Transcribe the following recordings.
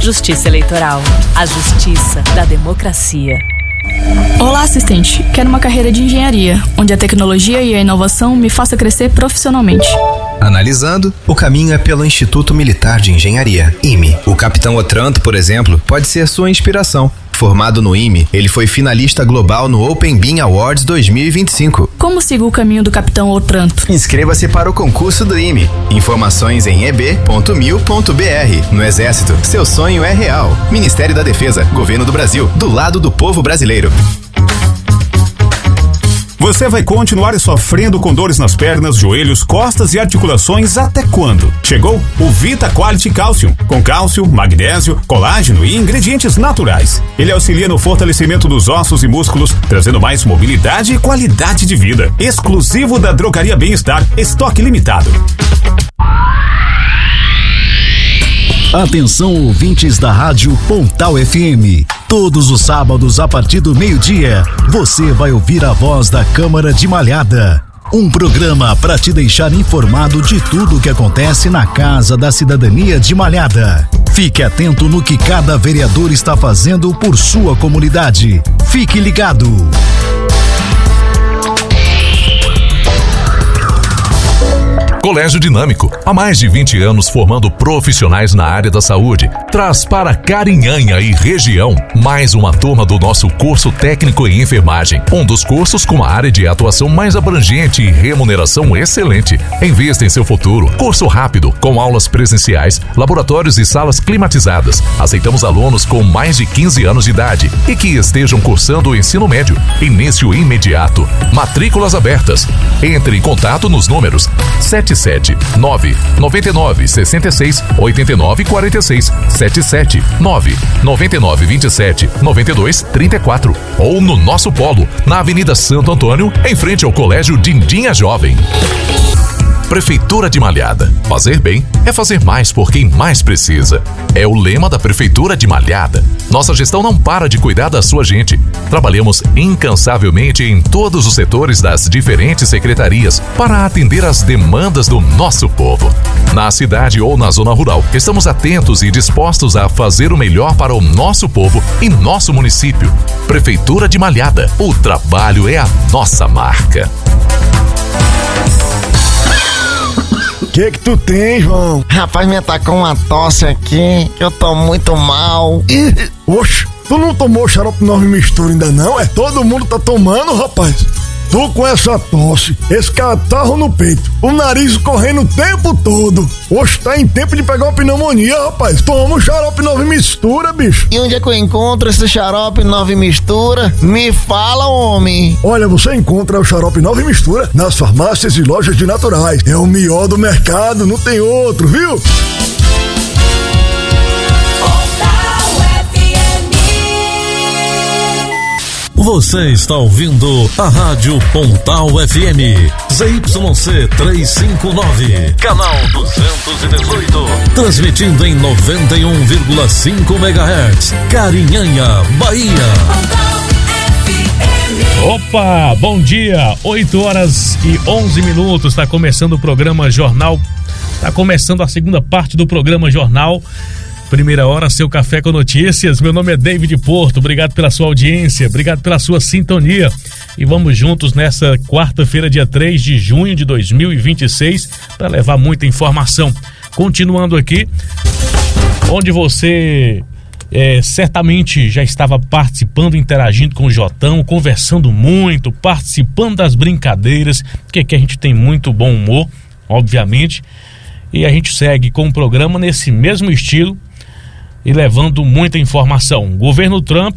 Justiça Eleitoral. A justiça da democracia. Olá, assistente. Quero uma carreira de engenharia, onde a tecnologia e a inovação me faça crescer profissionalmente. Analisando, o caminho é pelo Instituto Militar de Engenharia, IME. O capitão Otranto, por exemplo, pode ser sua inspiração. Formado no IME, ele foi finalista global no Open Beam Awards 2025. Como sigo o caminho do capitão Otranto? Inscreva-se para o concurso do IME. Informações em eb.mil.br. No Exército, seu sonho é real. Ministério da Defesa, Governo do Brasil, do lado do povo brasileiro. Você vai continuar sofrendo com dores nas pernas, joelhos, costas e articulações até quando? Chegou o Vita Quality Calcium, com cálcio, magnésio, colágeno e ingredientes naturais. Ele auxilia no fortalecimento dos ossos e músculos, trazendo mais mobilidade e qualidade de vida. Exclusivo da Drogaria Bem-Estar, estoque limitado. Atenção, ouvintes da Rádio Pontal FM. Todos os sábados, a partir do meio-dia, você vai ouvir a voz da Câmara de Malhada. Um programa para te deixar informado de tudo o que acontece na Casa da Cidadania de Malhada. Fique atento no que cada vereador está fazendo por sua comunidade. Fique ligado. Colégio Dinâmico, há mais de 20 anos formando profissionais na área da saúde, traz para Carinhanha e região mais uma turma do nosso curso técnico em enfermagem. Um dos cursos com uma área de atuação mais abrangente e remuneração excelente. Invista em seu futuro. Curso rápido, com aulas presenciais, laboratórios e salas climatizadas. Aceitamos alunos com mais de 15 anos de idade e que estejam cursando o ensino médio. Início imediato. Matrículas abertas. Entre em contato nos números 779-99-66-89-46, 779-99-27-92-34 ou no nosso polo, na Avenida Santo Antônio, em frente ao Colégio Dindinha Jovem. Prefeitura de Malhada. Fazer bem é fazer mais por quem mais precisa. É o lema da Prefeitura de Malhada. Nossa gestão não para de cuidar da sua gente. Trabalhamos incansavelmente em todos os setores das diferentes secretarias para atender às demandas do nosso povo. Na cidade ou na zona rural, estamos atentos e dispostos a fazer o melhor para o nosso povo e nosso município. Prefeitura de Malhada. O trabalho é a nossa marca. Que tu tem, João? Rapaz, me atacou uma tosse aqui, que eu tô muito mal. Oxe, tu não tomou xarope 9 mistura ainda não? É, todo mundo tá tomando, rapaz. Tu com essa tosse, esse catarro no peito, o nariz correndo o tempo todo. Oxe, tá em tempo de pegar uma pneumonia, rapaz. Toma um xarope 9 mistura, bicho. E onde é que eu encontro esse xarope 9 mistura? Me fala, homem. Pontal. Olha, você encontra o xarope 9 mistura nas farmácias e lojas de naturais. É o melhor do mercado, não tem outro, viu? Você está ouvindo a Rádio Pontal FM, ZYC 359, canal 218, transmitindo em 91,5 MHz, Carinhanha, Bahia. Opa, bom dia, 8h11, está começando o programa Jornal, está começando a segunda parte do programa Jornal. Primeira hora, seu café com notícias. Meu nome é David Porto, obrigado pela sua audiência, obrigado pela sua sintonia. E vamos juntos nessa quarta-feira, dia 3 de junho de 2026, para levar muita informação. Continuando aqui, onde você certamente já estava participando, interagindo com o Jotão, conversando muito, participando das brincadeiras, porque aqui a gente tem muito bom humor, obviamente. E a gente segue com o programa nesse mesmo estilo e levando muita informação. O governo Trump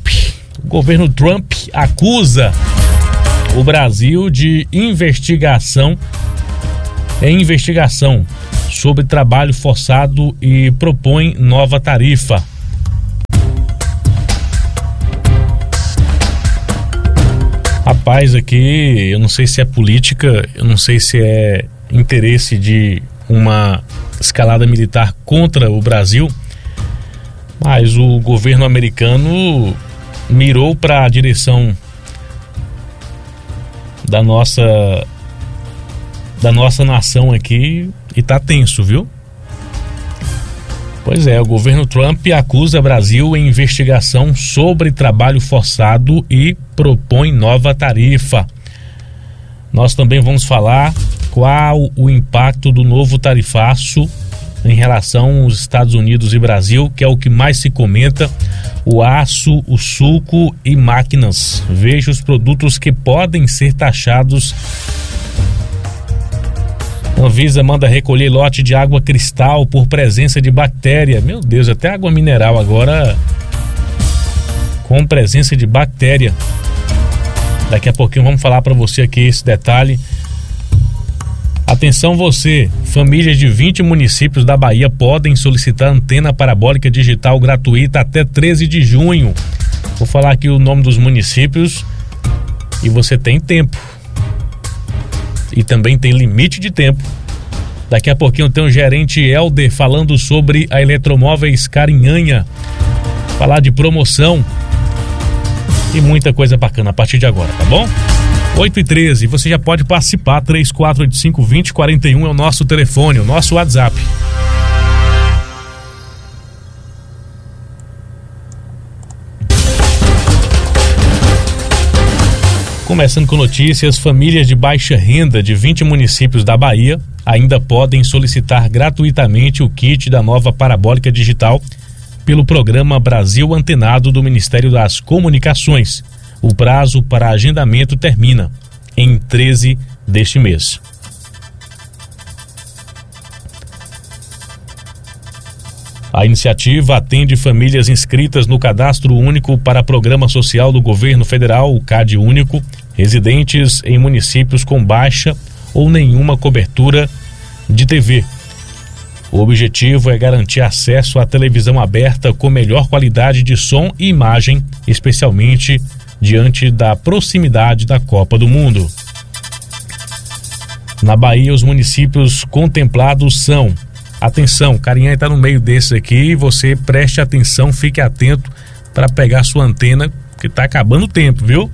acusa o Brasil de investigação sobre trabalho forçado e propõe nova tarifa. Rapaz, aqui eu não sei se é política, eu não sei se é interesse de uma escalada militar contra o Brasil, mas o governo americano mirou para a direção da nossa nação aqui e tá tenso, viu? Pois é, o governo Trump acusa Brasil em investigação sobre trabalho forçado e propõe nova tarifa. Nós também vamos falar qual o impacto do novo tarifaço em relação aos Estados Unidos e Brasil, que é o que mais se comenta: o aço, o suco e máquinas. Veja os produtos que podem ser taxados. A Anvisa manda recolher lote de água cristal por presença de bactéria. Meu Deus, até água mineral agora com presença de bactéria. Daqui a pouquinho vamos falar para você aqui esse detalhe. Atenção você, famílias de 20 municípios da Bahia podem solicitar antena parabólica digital gratuita até 13 de junho. Vou falar aqui o nome dos municípios e você tem tempo. E também tem limite de tempo. Daqui a pouquinho tem o gerente Helder falando sobre a Eletromóveis Carinhanha. Falar de promoção e muita coisa bacana a partir de agora, tá bom? 8h13, você já pode participar, 3485-2041 é o nosso telefone, o nosso WhatsApp. Começando com notícias, famílias de baixa renda de 20 municípios da Bahia ainda podem solicitar gratuitamente o kit da nova parabólica digital pelo programa Brasil Antenado do Ministério das Comunicações. O prazo para agendamento termina em 13 deste mês. A iniciativa atende famílias inscritas no Cadastro Único para Programa Social do Governo Federal, o CAD Único, residentes em municípios com baixa ou nenhuma cobertura de TV. O objetivo é garantir acesso à televisão aberta com melhor qualidade de som e imagem, especialmente diante da proximidade da Copa do Mundo. Na Bahia, os municípios contemplados são... Atenção, Carinhanha está no meio desses aqui, você preste atenção, fique atento para pegar sua antena, que está acabando o tempo, viu?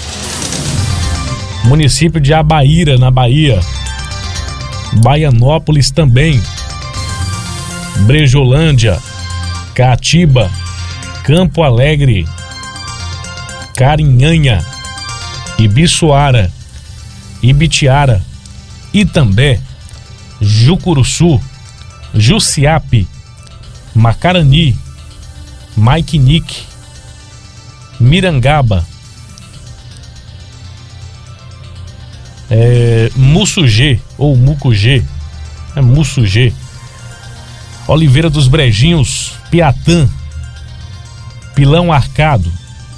Município de Abaíra, na Bahia. Baianópolis também. Brejolândia, Caatiba, Campo Alegre, Carinhanha, Ibiçoara, Ibitiara, Itambé, Jucuruçu, Jussiape, Macarani, Maikinique, Mirangaba, Mussugê ou Mucugê, Mussugê, Oliveira dos Brejinhos, Piatã, Pilão Arcado,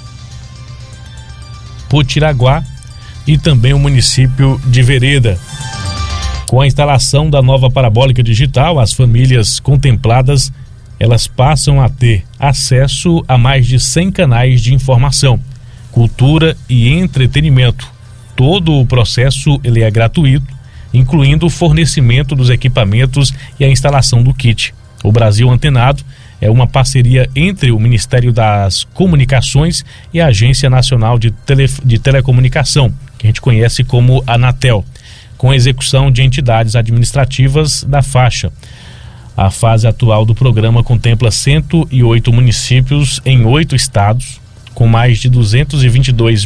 Potiraguá e também o município de Vereda. Com a instalação da nova parabólica digital, as famílias contempladas, elas passam a ter acesso a mais de 100 canais de informação, cultura e entretenimento. Todo o processo ele é gratuito, incluindo o fornecimento dos equipamentos e a instalação do kit. O Brasil Antenado é uma parceria entre o Ministério das Comunicações e a Agência Nacional de Telecomunicação, que a gente conhece como Anatel, com execução de entidades administrativas da faixa. A fase atual do programa contempla 108 municípios em 8 estados, com mais de 222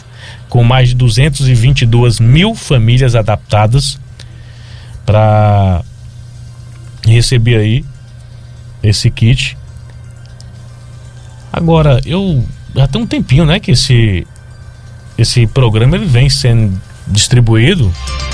mil famílias adaptadas para receber aí esse kit. Agora, já tem um tempinho, né, que esse programa ele vem sendo distribuído.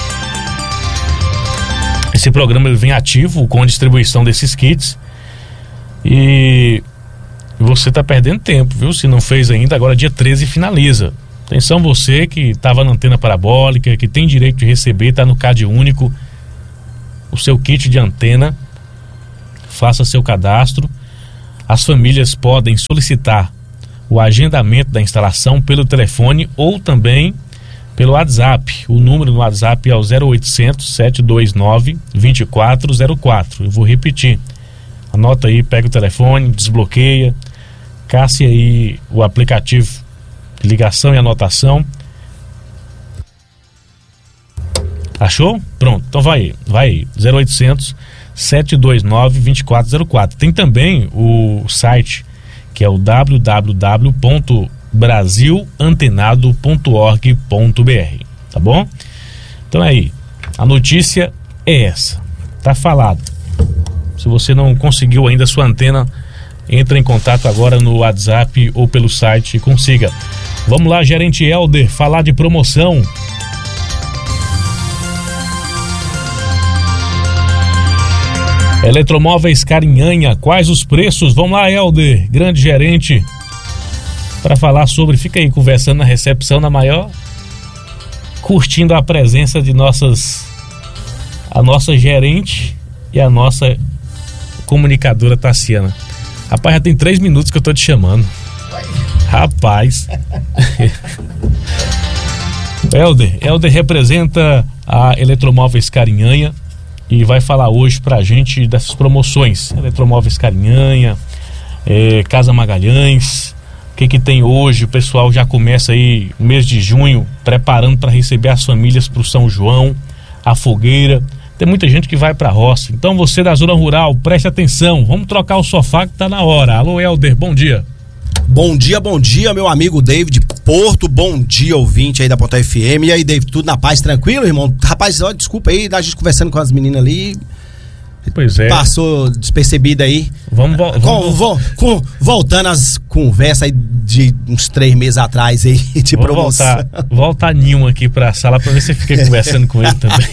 Esse programa ele vem ativo com a distribuição desses kits e você está perdendo tempo, viu? Se não fez ainda, agora dia 13 finaliza. Atenção você que estava na antena parabólica, que tem direito de receber, está no CAD Único, o seu kit de antena, faça seu cadastro. As famílias podem solicitar o agendamento da instalação pelo telefone ou também pelo WhatsApp. O número no WhatsApp é o 0800 729 2404. Eu vou repetir. Anota aí, pega o telefone, desbloqueia, casse aí o aplicativo de ligação e anotação. Achou? Pronto, então vai aí. 0800 729-2404. Tem também o site, que é o www.brasilantenado.org.br, tá bom? Então aí, a notícia é essa, tá falado. Se você não conseguiu ainda a sua antena, entre em contato agora no WhatsApp ou pelo site e consiga. Vamos lá, gerente Helder, falar de promoção. Eletromóveis Carinhanha, quais os preços? Vamos lá, Helder, grande gerente, para falar sobre. Fica aí conversando na recepção, na maior, curtindo a presença de a nossa gerente e a nossa comunicadora Tassiana. Rapaz, já tem 3 minutos que eu tô te chamando. Rapaz. Helder representa a Eletromóveis Carinhanha e vai falar hoje pra gente dessas promoções. Eletromóveis Carinhanha, Casa Magalhães, o que tem hoje? O pessoal já começa aí, mês de junho, preparando para receber as famílias pro São João, a fogueira. Tem muita gente que vai pra roça. Então você da zona rural, preste atenção, vamos trocar o sofá que tá na hora. Alô, Helder, bom dia. Bom dia, meu amigo David Porto, bom dia, ouvinte aí da Ponta FM. E aí, David, tudo na paz, tranquilo, irmão? Rapaz, ó, desculpa aí, a gente conversando com as meninas ali. Pois é. Passou despercebida aí. Vamos voltando às conversas aí de uns 3 meses atrás aí, de promoção. Volta a Nilma aqui pra sala pra ver se você fica conversando com ele também.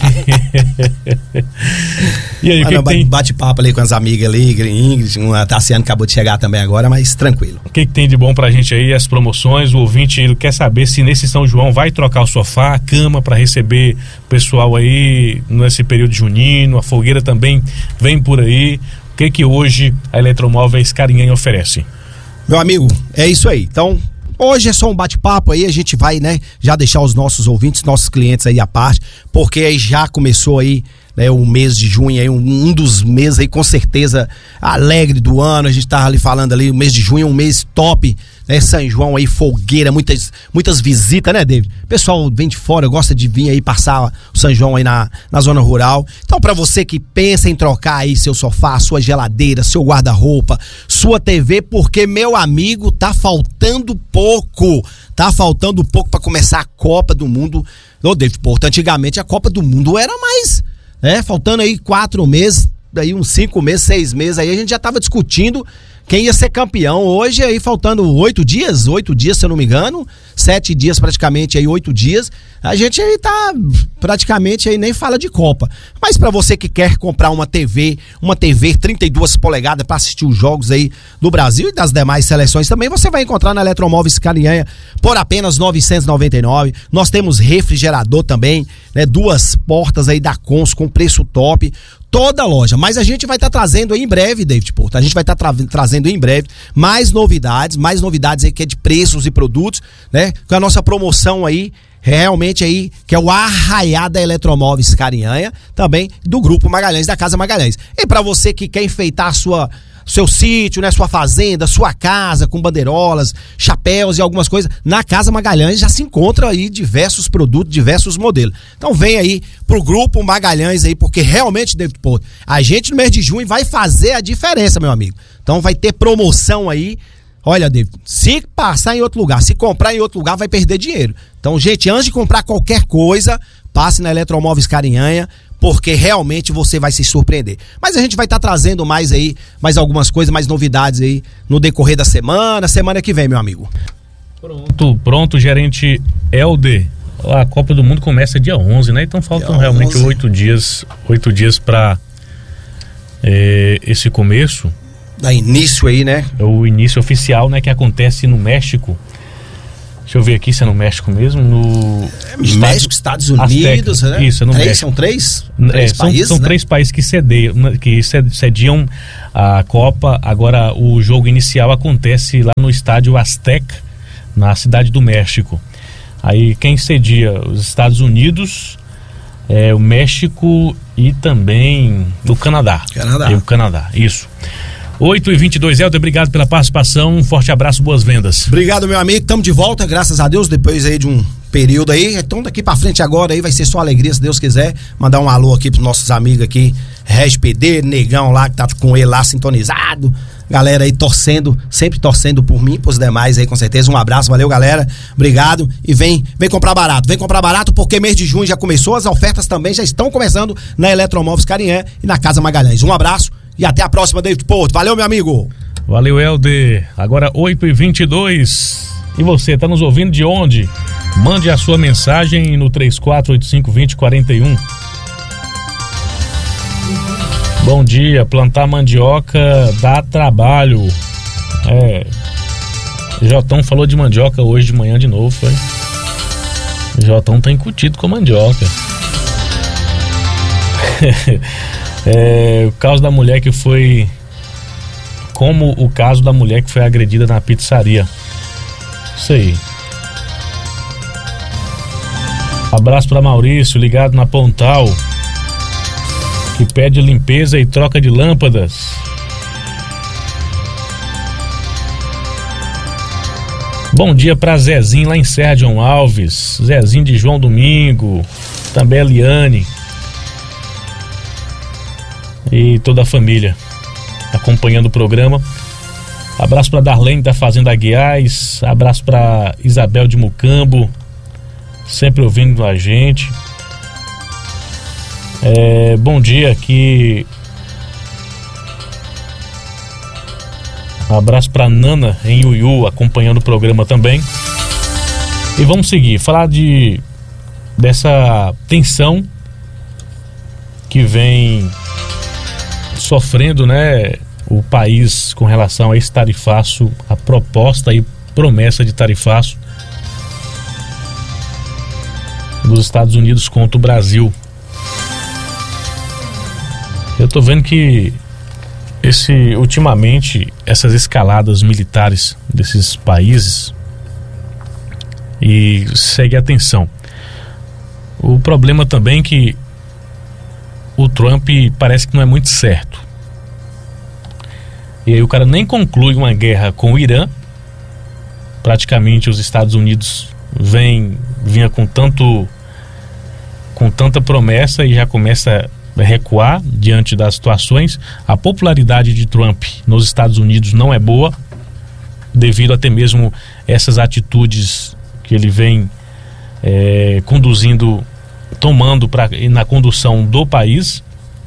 E aí, o que tem? Bate-papo ali com as amigas ali, Ingrid, a Tassiana acabou de chegar também agora, mas tranquilo. O que tem de bom pra gente aí, as promoções? O ouvinte, ele quer saber se nesse São João vai trocar o sofá, a cama pra receber o pessoal aí nesse período junino, a fogueira também vem por aí. O que hoje a Eletromóveis Carinhanha oferece? Meu amigo, é isso aí. Então, hoje é só um bate-papo aí, a gente vai, né, já deixar os nossos ouvintes, nossos clientes aí à parte, porque aí já começou aí, né, o mês de junho aí, um dos meses aí com certeza alegre do ano. A gente tava ali falando ali, o mês de junho é um mês top, né, São João aí, fogueira, muitas visitas, né, David? O pessoal vem de fora, gosta de vir aí passar o São João aí na zona rural. Então, pra você que pensa em trocar aí seu sofá, sua geladeira, seu guarda-roupa, sua TV, porque, meu amigo, tá faltando pouco pra começar a Copa do Mundo. Ô, David Porto, antigamente a Copa do Mundo era mais, né, faltando aí 4 meses, daí uns 5 meses, 6 meses, aí a gente já tava discutindo quem ia ser campeão. Hoje aí faltando 8 dias, se eu não me engano, 7 dias praticamente aí, 8 dias, a gente aí tá praticamente aí nem fala de Copa. Mas pra você que quer comprar uma TV 32 polegadas pra assistir os jogos aí do Brasil e das demais seleções também, você vai encontrar na Eletromóveis Carinhanha por apenas R$ 999. Nós temos refrigerador também, né, 2 portas aí da Cons com preço top. Toda loja, mas a gente vai estar trazendo aí em breve, David Porto, a gente vai estar trazendo em breve mais novidades aí que é de preços e produtos, né, com a nossa promoção aí, realmente aí, que é o Arraiá da Eletromóveis Carinhanha, também do Grupo Magalhães, da Casa Magalhães. E para você que quer enfeitar seu sítio, né, sua fazenda, sua casa com bandeirolas, chapéus e algumas coisas, na Casa Magalhães já se encontra aí diversos produtos, diversos modelos. Então vem aí pro Grupo Magalhães aí, porque realmente, David Porto, a gente no mês de junho vai fazer a diferença, meu amigo. Então vai ter promoção aí. Olha, David, se passar em outro lugar, se comprar em outro lugar, vai perder dinheiro. Então, gente, antes de comprar qualquer coisa, passe na Eletromóveis Carinhanha, porque realmente você vai se surpreender. Mas a gente vai estar trazendo mais algumas coisas, mais novidades aí no decorrer da semana que vem, meu amigo. Pronto, gerente Helder. A Copa do Mundo começa dia 11, né? Então faltam realmente 8 dias para esse começo. Da início aí, né? O início oficial, né? Que acontece no México. Deixa eu ver aqui se é no México mesmo. No México, Estados Unidos, Azteca, né? Isso, é no México. São três países, são né? 3 países que cediam a Copa. Agora o jogo inicial acontece lá no estádio Azteca, na cidade do México. Aí quem cedia? Os Estados Unidos, o México e também o Canadá. E o Canadá, isso. 8h22, Helder, obrigado pela participação, um forte abraço, boas vendas. Obrigado, meu amigo, estamos de volta, graças a Deus, depois aí de um período aí, então daqui pra frente agora aí vai ser só alegria, se Deus quiser. Mandar um alô aqui pros nossos amigos aqui ResPD, Negão lá que tá com ele lá sintonizado. Galera aí torcendo, sempre torcendo por mim, pros demais aí com certeza. Um abraço, valeu galera, obrigado. E vem comprar barato porque mês de junho já começou, as ofertas também já estão começando na Eletromóveis Carinhã e na Casa Magalhães. Um abraço e até a próxima, David Porto. Valeu, meu amigo. Valeu, Helder. Agora 8h22. E você, tá nos ouvindo de onde? Mande a sua mensagem no 3485-2041. Bom dia, plantar mandioca dá trabalho. Jotão falou de mandioca hoje de manhã de novo, foi? Jotão tá incutido com mandioca. O caso da mulher que foi... Como o caso da mulher que foi agredida na pizzaria. Isso aí. Abraço para Maurício, ligado na Pontal, que pede limpeza e troca de lâmpadas. Bom dia para Zezinho lá em Serra João Alves, Zezinho de João Domingo, também a Liane e toda a família acompanhando o programa. Abraço para Darlene da Fazenda Aguiais, abraço para Isabel de Mucambo, sempre ouvindo a gente. Bom dia aqui. Um abraço para Nana em Uiú, acompanhando o programa também. E vamos seguir, falar dessa tensão que vem sofrendo, né, o país com relação a esse tarifaço, a proposta e promessa de tarifaço dos Estados Unidos contra o Brasil. Eu tô vendo que ultimamente essas escaladas militares desses países, e segue a tensão. O problema também é que o Trump parece que não é muito certo. E aí o cara nem conclui uma guerra com o Irã. Praticamente os Estados Unidos vinha com tanta promessa e já começa a recuar diante das situações. A popularidade de Trump nos Estados Unidos não é boa, devido até mesmo essas atitudes que ele vem tomando na condução do país.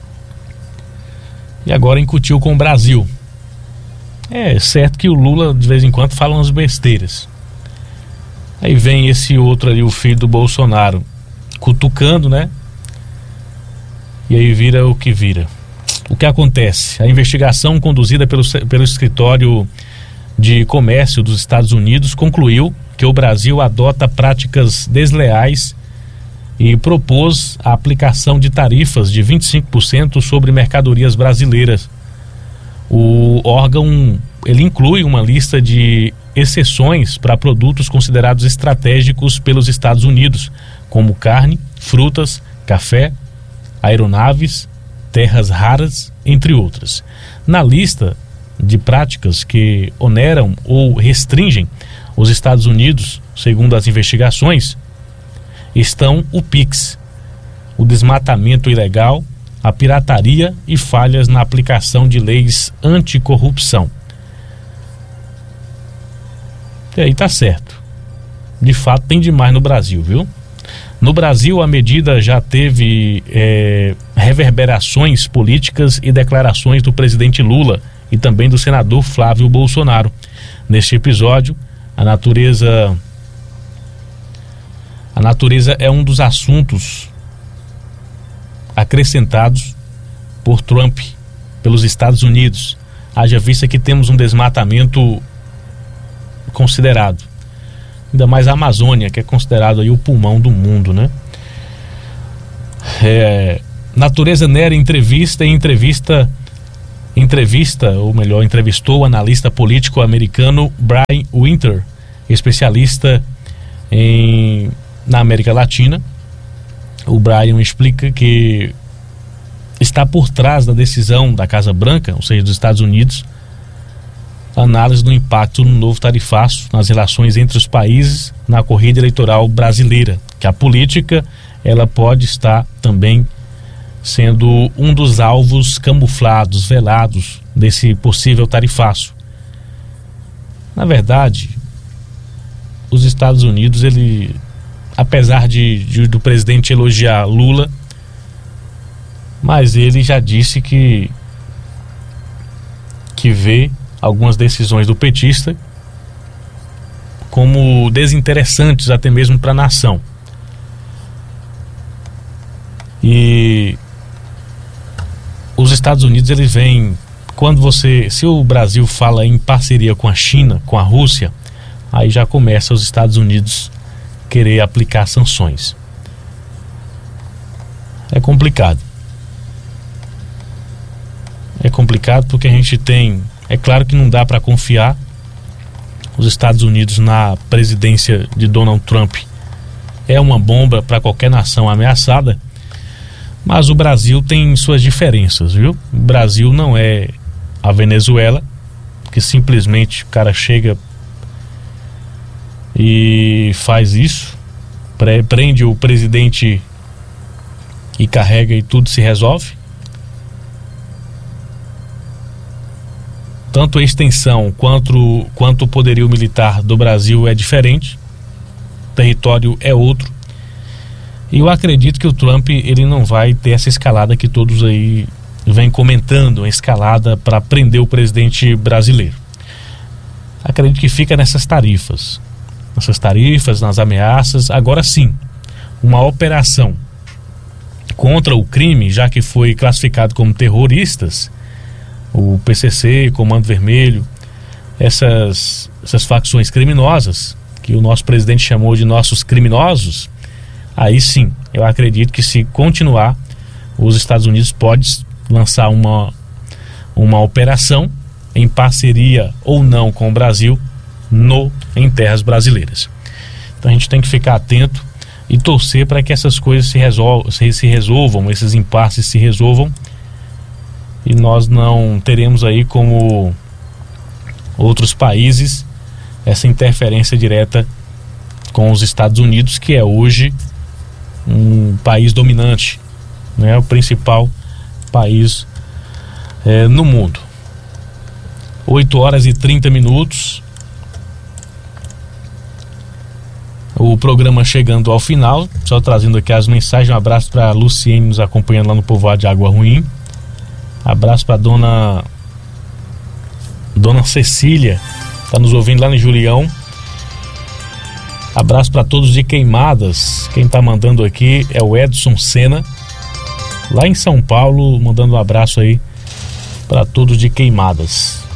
E agora incutiu com o Brasil. É certo que o Lula de vez em quando fala umas besteiras. Aí vem esse outro ali, o filho do Bolsonaro, cutucando, né? E aí vira o que vira. O que acontece? A investigação conduzida pelo Escritório de Comércio dos Estados Unidos concluiu que o Brasil adota práticas desleais e propôs a aplicação de tarifas de 25% sobre mercadorias brasileiras. O órgão, ele inclui uma lista de exceções para produtos considerados estratégicos pelos Estados Unidos, como carne, frutas, café, aeronaves, terras raras, entre outras. Na lista de práticas que oneram ou restringem os Estados Unidos, segundo as investigações, estão o PIX, o desmatamento ilegal, a pirataria e falhas na aplicação de leis anticorrupção. E aí tá certo. De fato tem demais no Brasil, viu? No Brasil a medida já teve reverberações políticas e declarações do presidente Lula e também do senador Flávio Bolsonaro. Neste episódio, a natureza é um dos assuntos acrescentados por Trump pelos Estados Unidos. Haja vista que temos um desmatamento considerado. Ainda mais a Amazônia, que é considerado aí o pulmão do mundo, né? Natureza nera entrevistou o analista político americano Brian Winter, especialista na América Latina. O Brian explica que está por trás da decisão da Casa Branca, ou seja, dos Estados Unidos, a análise do impacto no novo tarifaço nas relações entre os países na corrida eleitoral brasileira, que a política ela pode estar também sendo um dos alvos camuflados, velados desse possível tarifaço. Na verdade, os Estados Unidos, ele, apesar do presidente elogiar Lula, mas ele já disse que vê algumas decisões do petista como desinteressantes até mesmo para a nação. E os Estados Unidos, eles vêm, se o Brasil fala em parceria com a China, com a Rússia, aí já começa os Estados Unidos querer aplicar sanções. É complicado. É complicado porque a gente tem, é claro que não dá para confiar. Os Estados Unidos na presidência de Donald Trump é uma bomba para qualquer nação ameaçada, mas o Brasil tem suas diferenças, viu? O Brasil não é a Venezuela, que simplesmente o cara chega e faz isso, prende o presidente e carrega e tudo se resolve. Tanto a extensão quanto o poderio militar do Brasil é diferente, o território é outro, e eu acredito que o Trump, ele não vai ter essa escalada que todos aí vêm comentando, a escalada para prender o presidente brasileiro. Acredito que fica nessas tarifas, nas ameaças. Agora sim, uma operação contra o crime, já que foi classificado como terroristas, o PCC, Comando Vermelho, essas facções criminosas, que o nosso presidente chamou de nossos criminosos, aí sim, eu acredito que, se continuar, os Estados Unidos podem lançar uma operação em parceria ou não com o Brasil em terras brasileiras. Então a gente tem que ficar atento e torcer para que essas coisas se resolvam, esses impasses se resolvam, e nós não teremos aí, como outros países, essa interferência direta com os Estados Unidos, que é hoje um país dominante, né? O principal país no mundo. 8h30. O programa chegando ao final, só trazendo aqui as mensagens. Um abraço para a Luciene, nos acompanhando lá no povoado de Água Ruim. Abraço para dona Cecília, tá nos ouvindo lá em Julião. Abraço para todos de Queimadas. Quem tá mandando aqui é o Edson Sena, lá em São Paulo, mandando um abraço aí para todos de Queimadas.